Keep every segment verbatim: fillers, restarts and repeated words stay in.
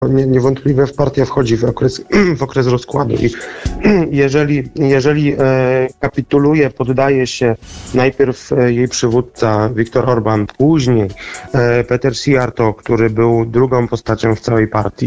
niewątpliwie partia wchodzi w okres, w okres rozkładu i jeżeli, jeżeli kapituluje, poddaje się najpierw jej przywódca Viktor Orbán, później Peter Szijjártó, który był drugą postacią w całej partii,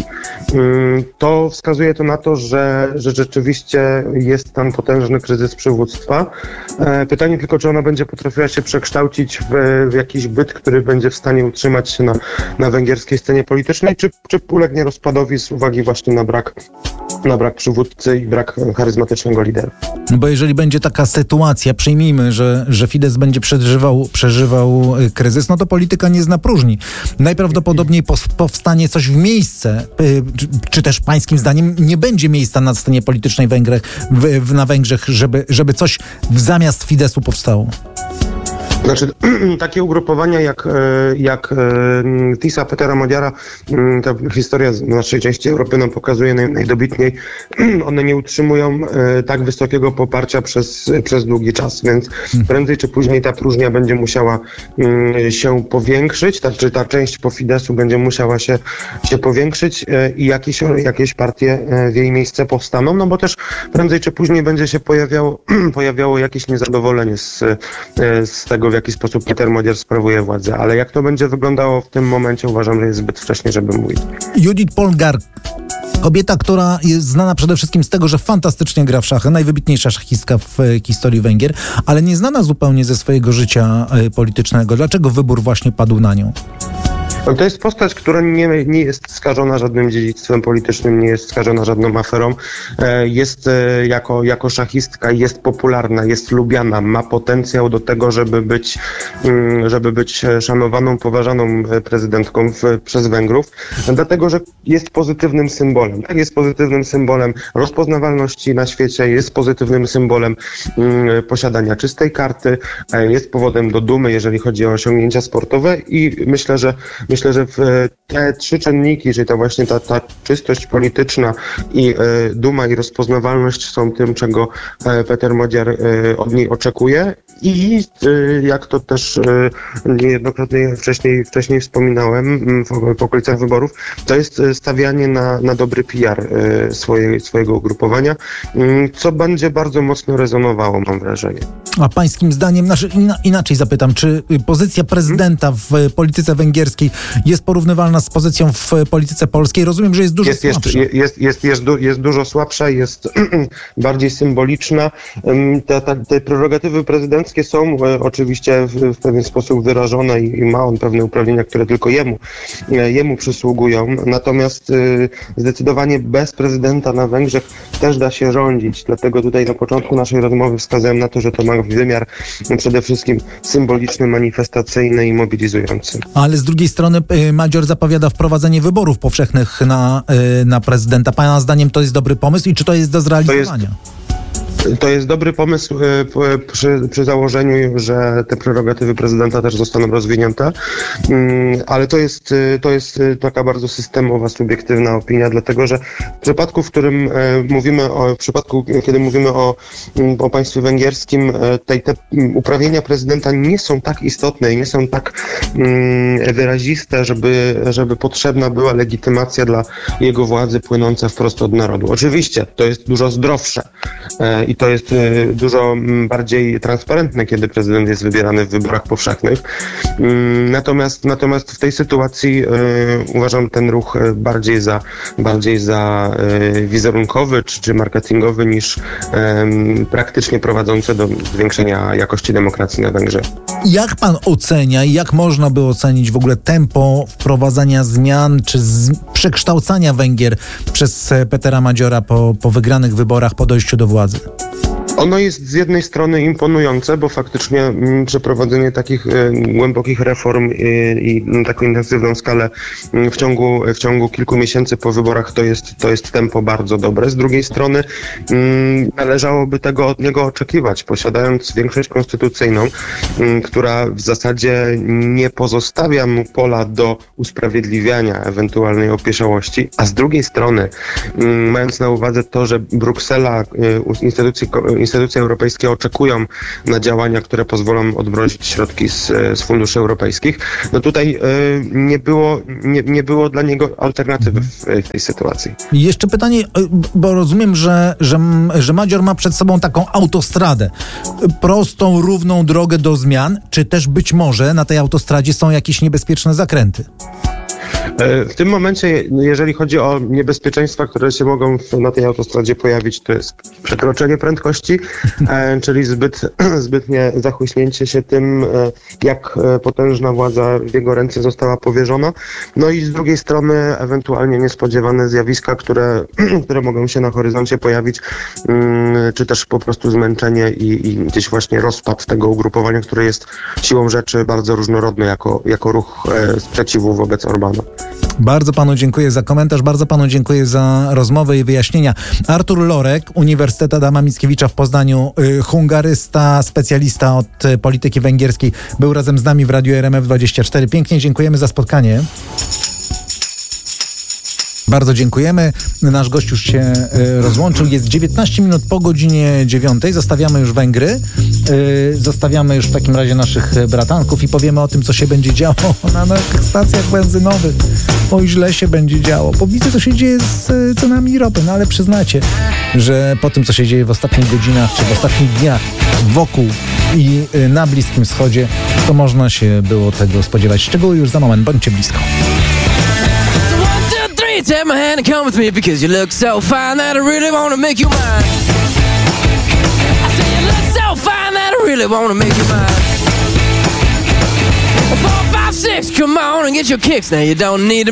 to wskazuje to na to, że, że rzeczywiście jest tam potężny kryzys przywództwa. Pytanie tylko, czy ona będzie potrafiła się przekształcić w, w jakiś byt, który będzie w stanie utrzymać się na, na węgierskiej scenie politycznej, czy, czy ulegnie rozpadowi z uwagi właśnie na brak, na brak przywódcy i brak charyzmatycznego lidera. Bo jeżeli będzie taka sytuacja, przyjmijmy, że, że Fidesz będzie przeżywał, przeżywał kryzys, no to polityka nie zna próżni. Najprawdopodobniej powstanie coś w miejsce, czy, czy też pańskim zdaniem nie będzie miejsca na scenie politycznej Węgrzech, w, na Węgrzech, żeby, żeby coś zamiast Fideszu powstało. Znaczy, takie ugrupowania jak, jak TISA Petera Magyara, ta historia z naszej części Europy nam pokazuje naj, najdobitniej, one nie utrzymują tak wysokiego poparcia przez, przez długi czas, więc prędzej czy później ta próżnia będzie musiała się powiększyć, ta, czy ta część po Fideszu będzie musiała się, się powiększyć i jakieś, jakieś partie w jej miejsce powstaną, no bo też prędzej czy później będzie się pojawiało, pojawiało jakieś niezadowolenie z, z tego, w jaki sposób Peter Magyar sprawuje władzę, ale jak to będzie wyglądało w tym momencie, uważam, że jest zbyt wcześnie, żeby mówić. Judith Polgár, kobieta, która jest znana przede wszystkim z tego, że fantastycznie gra w szachy, najwybitniejsza szachistka w historii Węgier, ale nie znana zupełnie ze swojego życia politycznego. Dlaczego wybór właśnie padł na nią? To jest postać, która nie, nie jest skażona żadnym dziedzictwem politycznym, nie jest skażona żadną aferą. Jest jako, jako szachistka, jest popularna, jest lubiana, ma potencjał do tego, żeby być, żeby być szanowaną, poważaną prezydentką w, przez Węgrów, dlatego, że jest pozytywnym symbolem. Tak, jest pozytywnym symbolem rozpoznawalności na świecie, jest pozytywnym symbolem posiadania czystej karty, jest powodem do dumy, jeżeli chodzi o osiągnięcia sportowe i myślę, że Myślę, że w te trzy czynniki, czyli to właśnie ta, ta czystość polityczna i e, duma i rozpoznawalność są tym, czego e, Peter Magyar e, od niej oczekuje i e, jak to też e, niejednokrotnie wcześniej, wcześniej wspominałem w, w okolicach wyborów, to jest stawianie na, na dobry P R e, swoje, swojego ugrupowania, m, co będzie bardzo mocno rezonowało, mam wrażenie. A pańskim zdaniem, znaczy inaczej zapytam, czy pozycja prezydenta w polityce węgierskiej jest porównywalna z pozycją w polityce polskiej? Rozumiem, że jest dużo jest, słabsza. Jest, jest, jest, jest, du, jest dużo słabsza, jest bardziej symboliczna. Te, te, te prerogatywy prezydenckie są e, oczywiście w, w pewien sposób wyrażone i, i ma on pewne uprawnienia, które tylko jemu, e, jemu przysługują. Natomiast e, zdecydowanie bez prezydenta na Węgrzech też da się rządzić. Dlatego tutaj na początku naszej rozmowy wskazałem na to, że to ma wymiar przede wszystkim symboliczny, manifestacyjny i mobilizujący. Ale z drugiej strony Magyar zapowiada wprowadzenie wyborów powszechnych na, na prezydenta. Pana zdaniem to jest dobry pomysł i czy to jest do zrealizowania? To jest dobry pomysł przy, przy założeniu, że te prerogatywy prezydenta też zostaną rozwinięte, ale to jest, to jest taka bardzo systemowa, subiektywna opinia, dlatego że w przypadku, w którym mówimy o, w przypadku, kiedy mówimy o, o państwie węgierskim, te, te uprawnienia prezydenta nie są tak istotne i nie są tak wyraziste, żeby, żeby potrzebna była legitymacja dla jego władzy płynąca wprost od narodu. Oczywiście to jest dużo zdrowsze i to jest dużo bardziej transparentne, kiedy prezydent jest wybierany w wyborach powszechnych. Natomiast, natomiast w tej sytuacji uważam ten ruch bardziej za, bardziej za wizerunkowy czy, czy marketingowy niż praktycznie prowadzący do zwiększenia jakości demokracji na Węgrzech. Jak pan ocenia i jak można by ocenić w ogóle tempo wprowadzania zmian czy z, przekształcania Węgier przez Petera Magyara po, po wygranych wyborach, po dojściu do władzy? Ono jest z jednej strony imponujące, bo faktycznie m, przeprowadzenie takich e, głębokich reform e, i m, taką intensywną skalę m, w ciągu, w ciągu kilku miesięcy po wyborach to jest, to jest tempo bardzo dobre. Z drugiej strony m, należałoby tego od niego oczekiwać, posiadając większość konstytucyjną, m, która w zasadzie nie pozostawia mu pola do usprawiedliwiania ewentualnej opieszałości, a z drugiej strony m, mając na uwadze to, że Bruksela, e, instytucje, instytucje instytucje europejskie oczekują na działania, które pozwolą odmrozić środki z, z funduszy europejskich. No tutaj y, nie było, nie, nie było dla niego alternatywy w, w tej sytuacji. I jeszcze pytanie, bo rozumiem, że, że, że Madzior ma przed sobą taką autostradę, prostą, równą drogę do zmian, czy też być może na tej autostradzie są jakieś niebezpieczne zakręty? W tym momencie, jeżeli chodzi o niebezpieczeństwa, które się mogą na tej autostradzie pojawić, to jest przekroczenie prędkości, czyli zbyt, zbytnie zachłyśnięcie się tym, jak potężna władza w jego ręce została powierzona. No i z drugiej strony ewentualnie niespodziewane zjawiska, które, które mogą się na horyzoncie pojawić, czy też po prostu zmęczenie i, i gdzieś właśnie rozpad tego ugrupowania, które jest siłą rzeczy bardzo różnorodne jako, jako ruch sprzeciwu wobec Orbana. Bardzo panu dziękuję za komentarz, bardzo panu dziękuję za rozmowę i wyjaśnienia. Artur Lorek, Uniwersytet Adama Mickiewicza w Poznaniu, y, hungarysta, specjalista od y, polityki węgierskiej, był razem z nami w Radiu R M F dwadzieścia cztery. Pięknie dziękujemy za spotkanie. Bardzo dziękujemy. Nasz gość już się y, rozłączył. Jest dziewiętnaście minut po godzinie dziewiątej. Zostawiamy już Węgry. Y, zostawiamy już w takim razie naszych bratanków i powiemy o tym, co się będzie działo na naszych stacjach benzynowych. Oj, źle się będzie działo. Bo widzę, co się dzieje z y, cenami ropy. No ale przyznacie, że po tym, co się dzieje w ostatnich godzinach, czy w ostatnich dniach wokół i y, na Bliskim Wschodzie, to można się było tego spodziewać. Szczegóły już za moment. Bądźcie blisko. Take my hand and come with me because you look so fine that I really wanna make you mine. I say you look so fine that I really wanna make you mine. Four, five, six, come on and get your kicks now. You don't need to